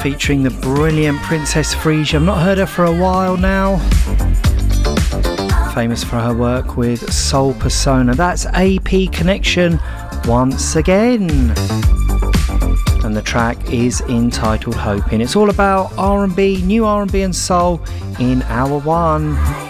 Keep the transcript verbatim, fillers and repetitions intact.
featuring the brilliant Princess Frisia. I've not heard her for a while now. Famous for her work with Soul Persona. That's A P Connection once again. And the track is entitled Hoping. It's all about R and B, new R and B and soul in hour one.